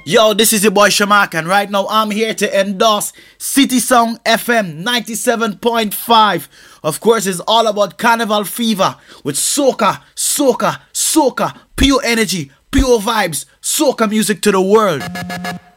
Yo, this is your boy Shamak, and right now I'm here to endorse City Song FM 97.5. Of course, it's all about Carnival Fever with soca, soca, soca, pure energy, pure vibes, soca music to the world.